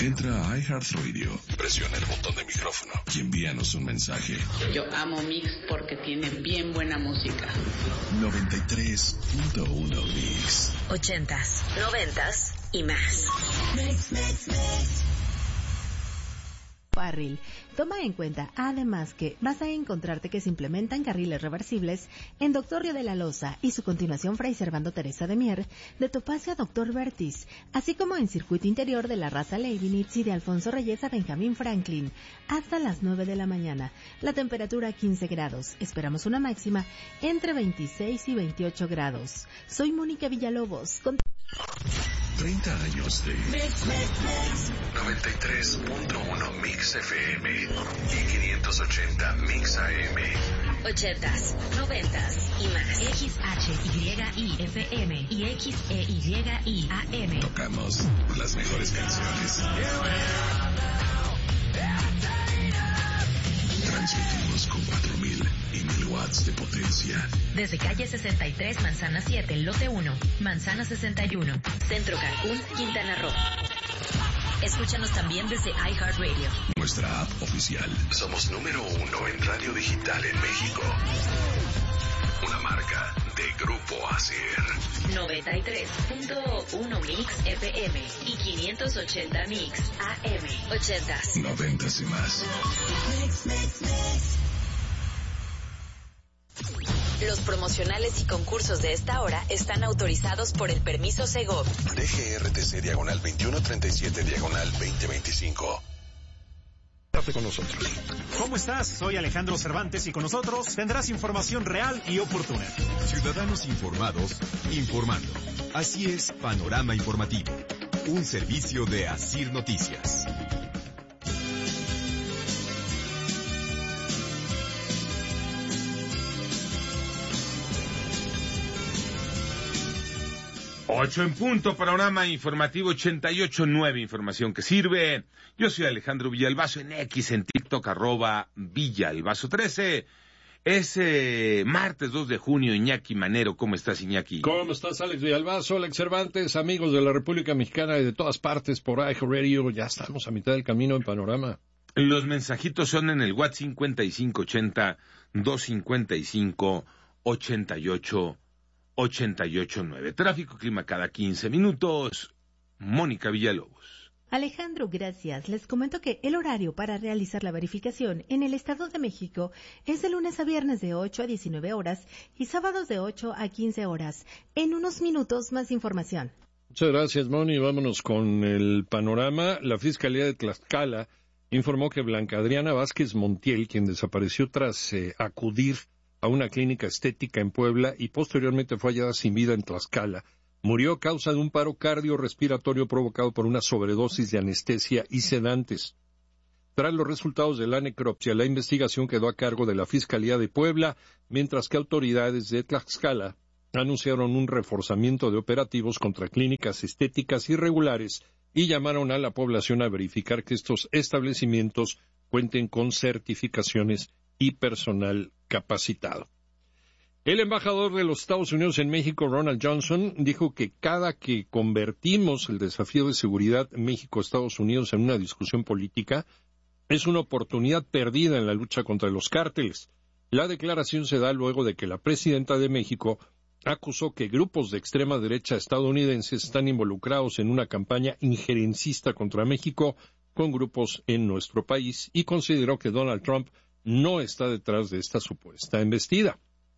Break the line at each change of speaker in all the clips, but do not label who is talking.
Entra a iHeartRadio, presiona el botón de micrófono y envíanos un mensaje.
Yo amo Mix porque tiene bien buena música.
93.1 Mix.
80s, 90s y más. Mix.
Carril. Toma en cuenta, además, que vas a encontrarte que se implementan carriles reversibles en Doctor Río de la Loza y su continuación Fray Servando Teresa de Mier, de Topacio a Doctor Vertis, así como en circuito interior de la Raza Leibniz y de Alfonso Reyes a Benjamín Franklin, hasta las 9 de la mañana. La temperatura 15 grados. Esperamos una máxima entre 26 y 28 grados. Soy Mónica Villalobos.
30 años de 93.1 Mix FM y 580 Mix AM.
80s, 90s y más. XHYIFM y XEYIAM.
Tocamos las mejores canciones. Transmitimos con 4.000 y 1.000 watts de potencia.
Desde calle 63, Manzana 7, lote 1, Manzana 61, Centro Cancún, Quintana Roo. Escúchanos también desde iHeartRadio.
Nuestra app oficial. Somos número 1 en radio digital en México. Una marca de Grupo ASIR.
93.1 Mix FM y 580 Mix AM. 80s.
90s y más.
Los promocionales y concursos de esta hora están autorizados por el permiso Segov.
DGRTC /2137/2025. Con nosotros.
¿Cómo estás? Soy Alejandro Cervantes y con nosotros tendrás información real y oportuna.
Ciudadanos informados, informando. Así es, Panorama Informativo. Un servicio de ASIR Noticias.
Ocho en punto, Panorama Informativo 88.9, información que sirve. Yo soy Alejandro Villalbazo en X, en TikTok, @Villalbazo13. Es martes 2 de junio, Iñaki Manero. ¿Cómo estás, Iñaki?
¿Cómo estás, Alex Villalbazo, Alex Cervantes, amigos de la República Mexicana y de todas partes por iHeartRadio? Ya estamos a mitad del camino en Panorama.
Los mensajitos son en el WhatsApp 5580-255-8889. Tráfico, clima cada 15 minutos. Mónica Villalobos.
Alejandro, gracias. Les comento que el horario para realizar la verificación en el Estado de México es de lunes a viernes de 8 a 19 horas y sábados de 8 a 15 horas. En unos minutos, más información.
Muchas gracias, Moni. Vámonos con el panorama. La Fiscalía de Tlaxcala informó que Blanca Adriana Vázquez Montiel, quien desapareció tras acudir a una clínica estética en Puebla y posteriormente fue hallada sin vida en Tlaxcala, murió a causa de un paro cardiorrespiratorio provocado por una sobredosis de anestesia y sedantes. Tras los resultados de la necropsia, la investigación quedó a cargo de la Fiscalía de Puebla, mientras que autoridades de Tlaxcala anunciaron un reforzamiento de operativos contra clínicas estéticas irregulares y llamaron a la población a verificar que estos establecimientos cuenten con certificaciones y personal capacitado. El embajador de los Estados Unidos en México, Ronald Johnson, dijo que cada que convertimos el desafío de seguridad México-Estados Unidos en una discusión política, es una oportunidad perdida en la lucha contra los cárteles. La declaración se da luego de que la presidenta de México acusó que grupos de extrema derecha estadounidenses están involucrados en una campaña injerencista contra México con grupos en nuestro país y consideró que Donald Trump no está detrás de esta supuesta embestida.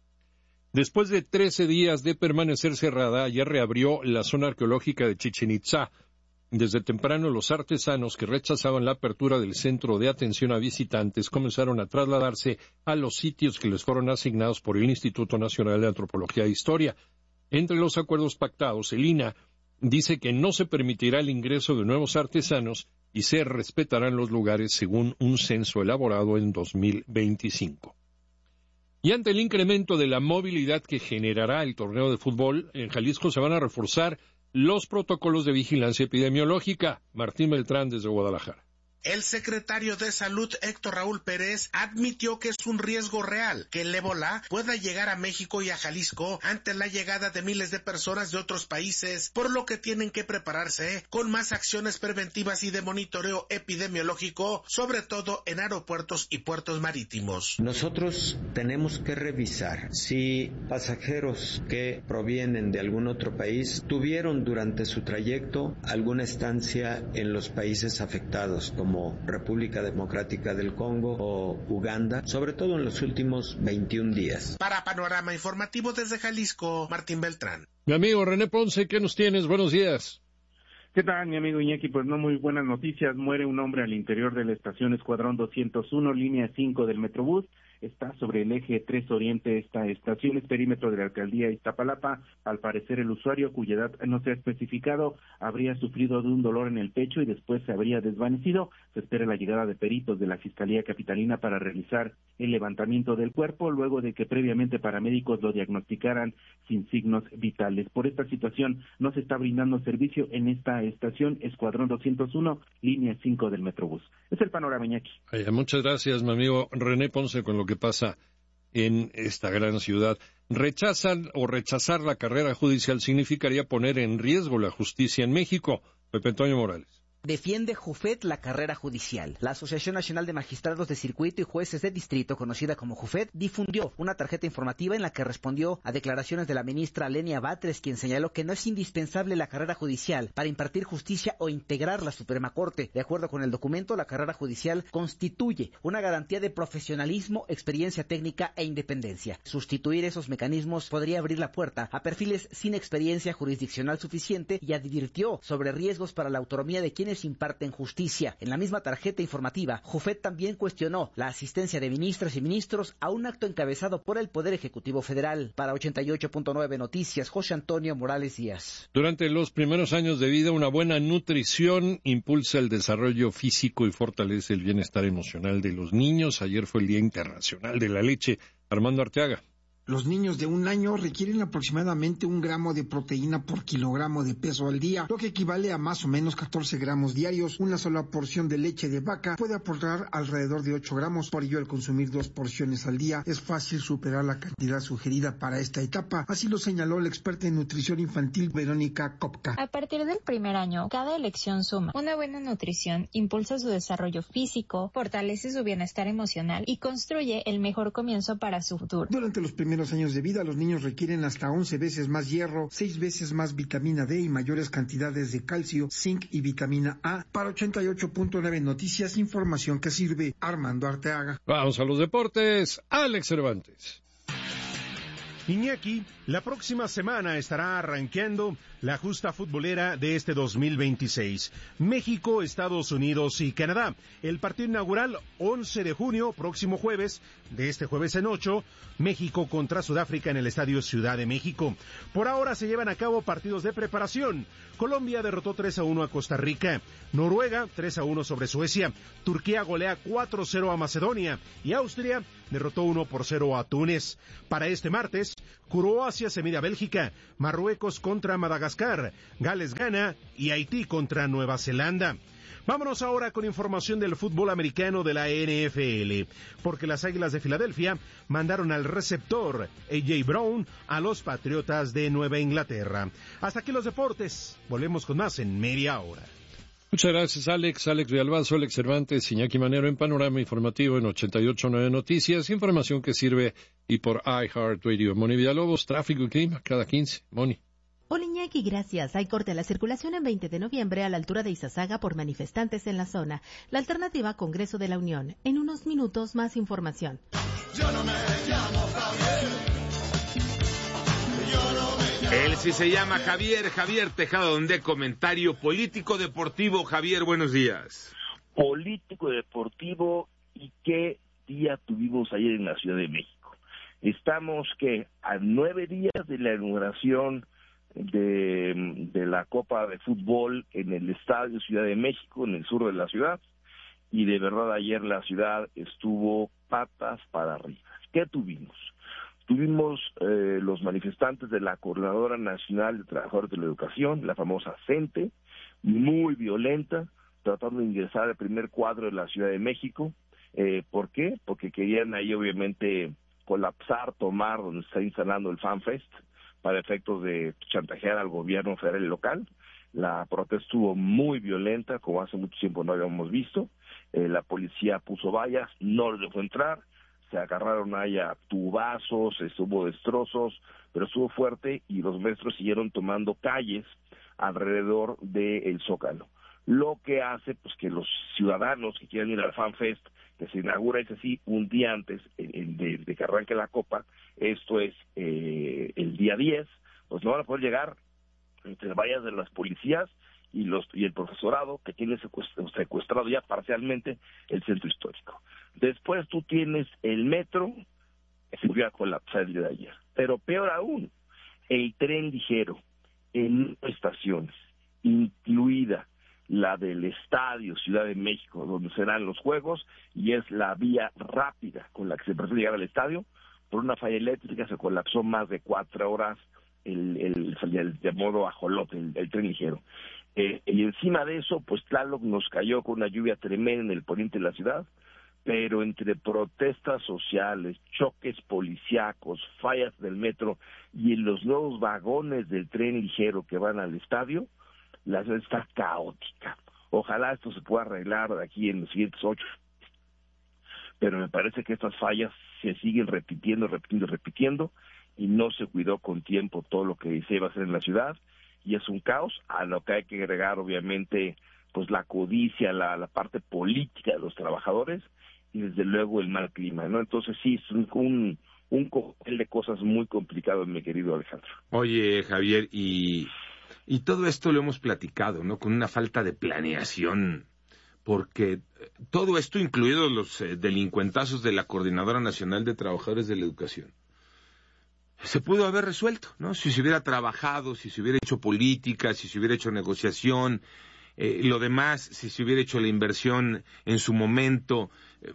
Después de 13 días de permanecer cerrada, ya reabrió la zona arqueológica de Chichén Itzá. Desde temprano, los artesanos que rechazaban la apertura del centro de atención a visitantes comenzaron a trasladarse a los sitios que les fueron asignados por el Instituto Nacional de Antropología e Historia. Entre los acuerdos pactados, el INAH dice que no se permitirá el ingreso de nuevos artesanos y se respetarán los lugares según un censo elaborado en 2025. Y ante el incremento de la movilidad que generará el torneo de fútbol, en Jalisco se van a reforzar los protocolos de vigilancia epidemiológica. Martín Beltrán desde Guadalajara.
El secretario de Salud, Héctor Raúl Pérez, admitió que es un riesgo real que el ébola pueda llegar a México y a Jalisco ante la llegada de miles de personas de otros países, por lo que tienen que prepararse con más acciones preventivas y de monitoreo epidemiológico, sobre todo en aeropuertos y puertos marítimos.
Nosotros tenemos que revisar si pasajeros que provienen de algún otro país tuvieron durante su trayecto alguna estancia en los países afectados, como República Democrática del Congo o Uganda, sobre todo en los últimos 21 días.
Para Panorama Informativo desde Jalisco, Martín Beltrán.
Mi amigo René Ponce, ¿qué nos tienes? Buenos días.
¿Qué tal, mi amigo Iñaki? Pues no muy buenas noticias. Muere un hombre al interior de la estación Escuadrón 201, línea 5 del Metrobús. Está sobre el eje 3 Oriente. Esta estación es perímetro de la alcaldía Iztapalapa. Al parecer, el usuario, cuya edad no se ha especificado, habría sufrido de un dolor en el pecho y después se habría desvanecido. Se espera la llegada de peritos de la Fiscalía Capitalina para realizar el levantamiento del cuerpo, luego de que previamente paramédicos lo diagnosticaran sin signos vitales. Por esta situación, no se está brindando servicio en esta estación Escuadrón 201, línea 5 del Metrobús. Es el panorama, Iñaki.
Muchas gracias, mi amigo René Ponce, con lo que pasa en esta gran ciudad. Rechazar la carrera judicial significaría poner en riesgo la justicia en México. Pepe Antonio Morales.
Defiende JUFET la carrera judicial. La Asociación Nacional de Magistrados de Circuito y Jueces de Distrito, conocida como JUFET, difundió una tarjeta informativa en la que respondió a declaraciones de la ministra Lenia Batres, quien señaló que no es indispensable la carrera judicial para impartir justicia o integrar la Suprema Corte. De acuerdo con el documento, la carrera judicial constituye una garantía de profesionalismo, experiencia técnica e independencia. Sustituir esos mecanismos podría abrir la puerta a perfiles sin experiencia jurisdiccional suficiente y advirtió sobre riesgos para la autonomía de quienes imparten justicia. En la misma tarjeta informativa, JUFET también cuestionó la asistencia de ministras y ministros a un acto encabezado por el Poder Ejecutivo Federal. Para 88.9 Noticias, José Antonio Morales Díaz.
Durante los primeros años de vida, una buena nutrición impulsa el desarrollo físico y fortalece el bienestar emocional de los niños. Ayer fue el Día Internacional de la Leche. Armando Arteaga.
Los niños de 1 año requieren aproximadamente 1 gramo de proteína por kilogramo de peso al día, lo que equivale a más o menos 14 gramos diarios. Una sola porción de leche de vaca puede aportar alrededor de 8 gramos, por ello al consumir 2 porciones al día es fácil superar la cantidad sugerida para esta etapa, así lo señaló la experta en nutrición infantil Verónica Kopka.
A partir del primer año, cada elección suma. Una buena nutrición impulsa su desarrollo físico, fortalece su bienestar emocional y construye el mejor comienzo para su futuro.
Durante los primeros años de vida, los niños requieren hasta 11 veces más hierro, 6 veces más vitamina D y mayores cantidades de calcio, zinc y vitamina A. Para 88.9 Noticias, información que sirve. Armando Arteaga.
Vamos a los deportes. Alex Cervantes.
Iñaki, la próxima semana estará arranqueando la justa futbolera de este 2026. México, Estados Unidos y Canadá. El partido inaugural, 11 de junio, próximo jueves, de este jueves en 8, México contra Sudáfrica en el Estadio Ciudad de México. Por ahora se llevan a cabo partidos de preparación. Colombia derrotó 3-1 a Costa Rica. Noruega, 3-1 sobre Suecia. Turquía golea 4-0 a Macedonia. Y Austria derrotó 1-0 a Túnez. Para este martes, Croacia se mide a Bélgica, Marruecos contra Madagascar, Gales gana y Haití contra Nueva Zelanda. Vámonos ahora con información del fútbol americano de la NFL, porque las Águilas de Filadelfia mandaron al receptor A.J. Brown a los Patriotas de Nueva Inglaterra. Hasta aquí los deportes, volvemos con más en media hora.
Muchas gracias, Alex Villalbazo, Alex Cervantes, Iñaki Manero en Panorama Informativo en 88.9 Noticias, información que sirve y por iHeartRadio. Moni Villalobos, tráfico y clima, cada 15. Moni.
Hola Iñaki, gracias. Hay corte a la circulación en 20 de noviembre a la altura de Izazaga por manifestantes en la zona. La alternativa, Congreso de la Unión. En unos minutos, más información.
Yo no me llamo Javier. Él sí se llama Javier Tejada, donde comentario político deportivo. Javier, buenos días.
Político deportivo, y qué día tuvimos ayer en la Ciudad de México. Estamos a 9 días de la inauguración de la Copa de Fútbol en el Estadio Ciudad de México, en el sur de la ciudad, y de verdad ayer la ciudad estuvo patas para arriba. ¿Qué tuvimos? Tuvimos los manifestantes de la Coordinadora Nacional de Trabajadores de la Educación, la famosa CENTE, muy violenta, tratando de ingresar al primer cuadro de la Ciudad de México. ¿Por qué? Porque querían ahí obviamente colapsar, tomar donde está instalando el FanFest para efectos de chantajear al gobierno federal y local. La protesta estuvo muy violenta, como hace mucho tiempo no habíamos visto. La policía puso vallas, no les dejó entrar, se agarraron ahí a tubazos, hubo destrozos, pero estuvo fuerte y los maestros siguieron tomando calles alrededor del Zócalo. Lo que hace pues que los ciudadanos que quieran ir al FanFest, que se inaugura ese sí un día antes de que arranque la copa, esto es el día 10, pues no van a poder llegar entre vallas de las policías y el profesorado que tiene secuestrado ya parcialmente el centro histórico. Después tú tienes el metro, que se volvió a colapsar el día de ayer. Pero peor aún, el tren ligero en estaciones, incluida la del Estadio Ciudad de México, donde serán los juegos, y es la vía rápida con la que se pretende llegar al estadio. Por una falla eléctrica se colapsó más de 4 horas el de modo ajolote, el tren ligero. Y encima de eso, pues Tlaloc nos cayó con una lluvia tremenda en el poniente de la ciudad, pero entre protestas sociales, choques policíacos, fallas del metro y en los nuevos vagones del tren ligero que van al estadio, la ciudad está caótica. Ojalá esto se pueda arreglar de aquí en los siguientes 8. Pero me parece que estas fallas se siguen repitiendo, y no se cuidó con tiempo todo lo que se iba a hacer en la ciudad, y es un caos, a lo que hay que agregar obviamente pues la codicia, la parte política de los trabajadores, y desde luego el mal clima, ¿no? Entonces sí, es un cóctel de cosas muy complicado, mi querido Alejandro.
Oye, Javier, y todo esto lo hemos platicado, ¿no? Con una falta de planeación, porque todo esto, incluidos los delincuentazos de la Coordinadora Nacional de Trabajadores de la Educación, se pudo haber resuelto, ¿no? Si se hubiera trabajado, si se hubiera hecho política, si se hubiera hecho negociación, lo demás, si se hubiera hecho la inversión en su momento,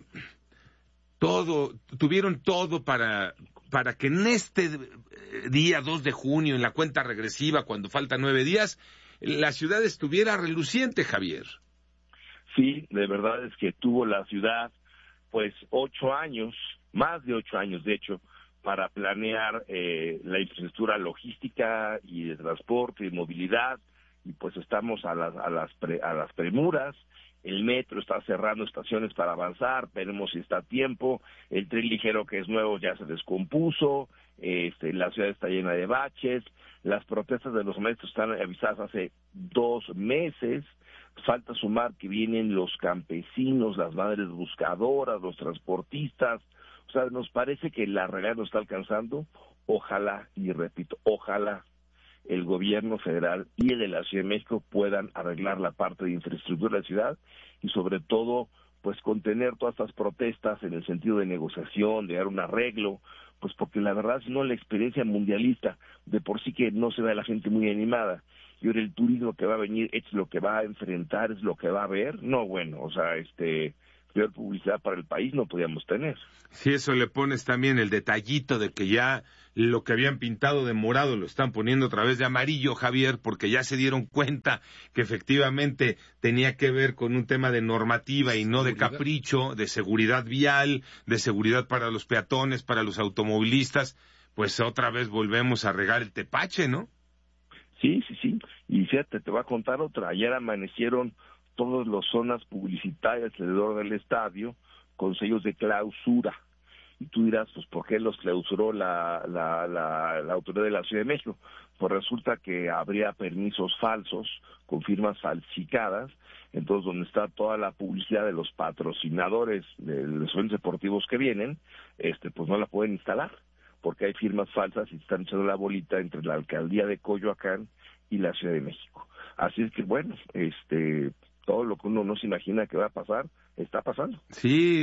tuvieron todo para que en este día 2 de junio, en la cuenta regresiva, cuando faltan 9 días, la ciudad estuviera reluciente, Javier.
Sí, de verdad es que tuvo la ciudad, pues 8 años, más de 8 años de hecho, para planear la infraestructura logística y de transporte y movilidad, y pues estamos a las premuras. El metro está cerrando estaciones para avanzar, veremos si está a tiempo. El tren ligero, que es nuevo, ya se descompuso. La ciudad está llena de baches. Las protestas de los maestros están avisadas hace 2 meses. Falta sumar que vienen los campesinos, las madres buscadoras, los transportistas. O sea, nos parece que la realidad nos está alcanzando. Ojalá, y repito, ojalá el gobierno federal y el de la Ciudad de México puedan arreglar la parte de infraestructura de la ciudad y sobre todo, pues contener todas estas protestas en el sentido de negociación, de dar un arreglo, pues porque la verdad, si no, la experiencia mundialista de por sí que no se ve a la gente muy animada, y ahora el turismo que va a venir es lo que va a enfrentar, es lo que va a ver. No, bueno, o sea, peor publicidad para el país no podíamos tener.
Si eso le pones también el detallito de que ya lo que habían pintado de morado lo están poniendo otra vez de amarillo, Javier, porque ya se dieron cuenta que efectivamente tenía que ver con un tema de normativa y no de capricho, de seguridad vial, de seguridad para los peatones, para los automovilistas, pues otra vez volvemos a regar el tepache, ¿no?
Sí. Y fíjate, te voy a contar otra. Ayer amanecieron todas las zonas publicitarias alrededor del estadio con sellos de clausura. Y tú dirás, pues, ¿por qué los clausuró la autoridad de la Ciudad de México? Pues resulta que habría permisos falsos con firmas falsificadas, entonces donde está toda la publicidad de los patrocinadores de los eventos deportivos que vienen, pues no la pueden instalar, porque hay firmas falsas y están echando la bolita entre la alcaldía de Coyoacán y la Ciudad de México. Así es que, bueno, todo lo que uno no se imagina que va a pasar, está pasando.
Sí,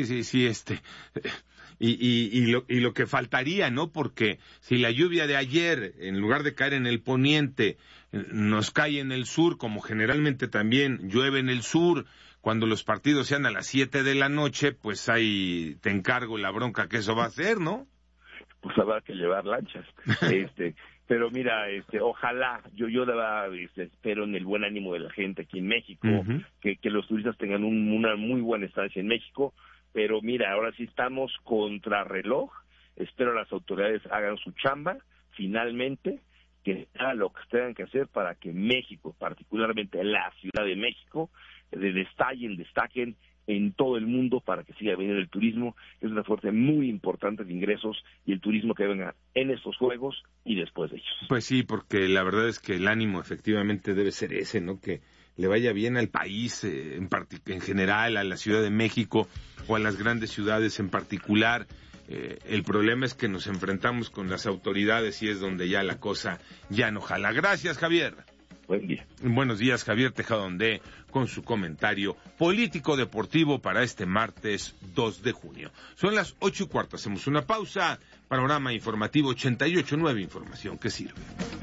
y lo que faltaría, ¿no? Porque si la lluvia de ayer, en lugar de caer en el poniente, nos cae en el sur, como generalmente también llueve en el sur, cuando los partidos sean a las 7 de la noche, pues ahí te encargo la bronca que eso va a hacer, ¿no?
Pues habrá que llevar lanchas. Pero mira, ojalá, yo de verdad espero en el buen ánimo de la gente aquí en México, que los turistas tengan una muy buena estancia en México, pero mira, ahora sí estamos contrarreloj, espero las autoridades hagan su chamba, finalmente, que hagan lo que tengan que hacer para que México, particularmente la Ciudad de México, destaquen en todo el mundo para que siga viniendo el turismo. Es una fuente muy importante de ingresos y el turismo que venga en estos Juegos y después de ellos.
Pues sí, porque la verdad es que el ánimo efectivamente debe ser ese, ¿no? Que le vaya bien al país en general, a la Ciudad de México o a las grandes ciudades en particular. El problema es que nos enfrentamos con las autoridades y es donde ya la cosa ya no jala. Gracias, Javier.
Buen día.
Buenos días, Javier Tejadondé, con su comentario político-deportivo para este martes 2 de junio. Son las 8:15, hacemos una pausa. Panorama informativo 88.9, información que sirve.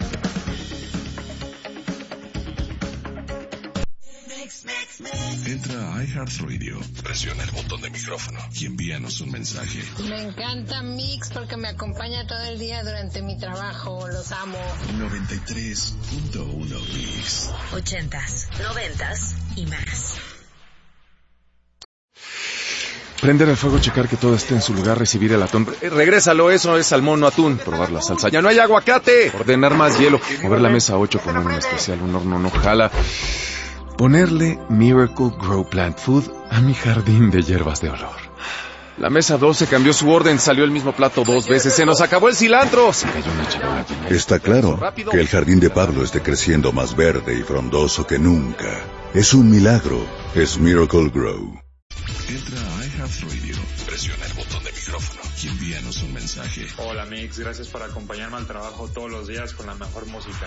Entra a iHeartRadio, presiona el botón de micrófono y envíanos un mensaje.
Me encanta Mix porque me acompaña todo el día durante mi trabajo, los amo.
93.1 Mix.
80s, 90s y más.
Prender el fuego, checar que todo esté en su lugar, recibir el atún. Regrésalo, eso es salmón, no atún. Probar la salsa. ¡Ya no hay aguacate! Ordenar más hielo. Mover la mesa 8, poner un especial, un horno no jala. Ponerle Miracle Grow Plant Food a mi jardín de hierbas de olor. La mesa 12 cambió su orden, salió el mismo plato 2 veces. ¡Se nos acabó el cilantro! Se cayó una charola.
Está claro que el jardín de Pablo esté creciendo más verde y frondoso que nunca. Es un milagro. Es Miracle Grow.
Entra a iHeartRadio, presiona el botón de micrófono y envíanos un mensaje.
Hola Mix, gracias por acompañarme al trabajo todos los días con la mejor música.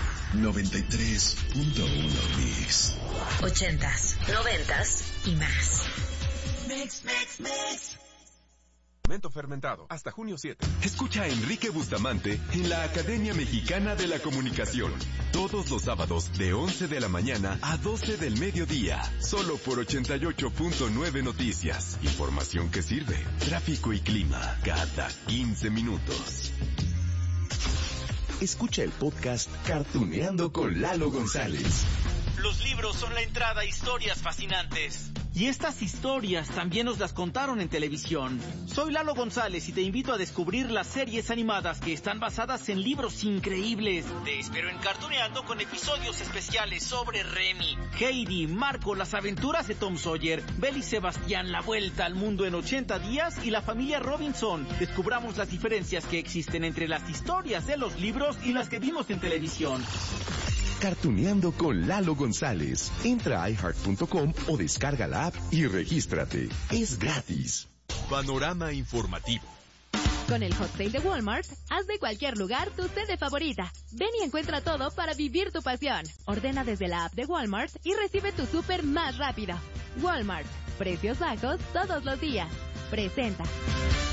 93.1 Mix.
80s, 90s y más.
Mix.
Fermento fermentado, hasta junio 7. Escucha a Enrique Bustamante en la Academia Mexicana de la Comunicación. Todos los sábados de 11 de la mañana a 12 del mediodía. Solo por 88.9 Noticias. Información que sirve. Tráfico y clima cada 15 minutos.
Escucha el podcast Cartuneando con Lalo González.
Los libros son la entrada a historias fascinantes. Y estas historias también nos las contaron en televisión. Soy Lalo González y te invito a descubrir las series animadas que están basadas en libros increíbles. Te espero en Cartuneando con episodios especiales sobre Remy, Heidi, Marco, las aventuras de Tom Sawyer, Belle y Sebastián, la vuelta al mundo en 80 días y la familia Robinson. Descubramos las diferencias que existen entre las historias de los libros y las que vimos en televisión.
Cartuneando con Lalo González. Entra a iHeart.com o descarga la app y regístrate. Es gratis. Panorama informativo.
Con el Hot Sale de Walmart, haz de cualquier lugar tu sede favorita. Ven y encuentra todo para vivir tu pasión. Ordena desde la app de Walmart y recibe tu súper más rápido. Walmart. Precios bajos todos los días. Presenta.